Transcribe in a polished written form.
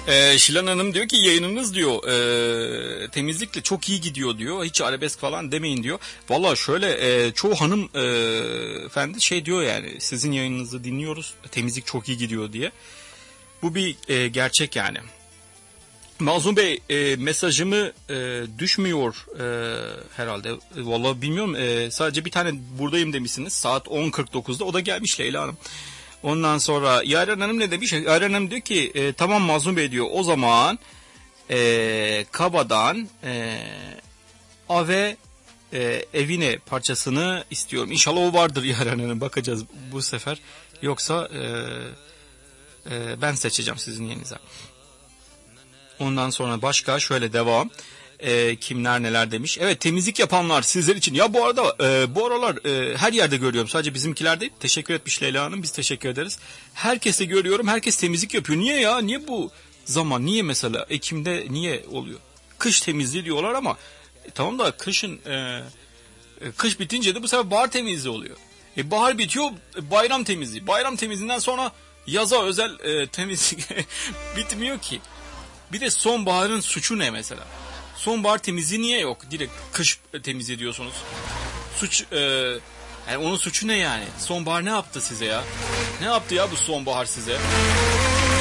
Şilan Hanım diyor ki yayınınız diyor temizlikle çok iyi gidiyor diyor. Hiç arabesk falan demeyin diyor. Valla şöyle çoğu hanım efendi şey diyor yani sizin yayınınızı dinliyoruz. Temizlik çok iyi gidiyor diye. Bu bir gerçek yani. Mazlum Bey mesajımı düşmüyor herhalde. Vallahi bilmiyorum. Sadece bir tane buradayım demişsiniz. Saat 10.49'da o da gelmiş Leyla Hanım. Ondan sonra Yaren Hanım ne demiş? Yaren Hanım diyor ki tamam Mazlum Bey diyor o zaman Kaba'dan Ave evine parçasını istiyorum. İnşallah o vardır Yaren Hanım, bakacağız bu sefer. Yoksa ben seçeceğim sizin yerinize. Ondan sonra başka şöyle devam. Kimler neler demiş. Evet temizlik yapanlar sizler için. Ya bu arada bu aralar her yerde görüyorum. Sadece bizimkiler değil. Teşekkür etmiş Leyla Hanım. Biz teşekkür ederiz. Herkese görüyorum. Herkes temizlik yapıyor. Niye ya? Niye bu zaman? Niye mesela? Ekim'de niye oluyor? Kış temizliği diyorlar ama tamam da kışın kış bitince de bu sefer bahar temizliği oluyor. Bahar bitiyor bayram temizliği. Bayram temizliğinden sonra yaza özel temizlik bitmiyor ki. Bir de sonbaharın suçu ne mesela? Sonbahar temizliği niye yok? Direkt kış temizliği diyorsunuz. Suç, yani onun suçu ne yani? Sonbahar ne yaptı size ya? Ne yaptı ya bu sonbahar size?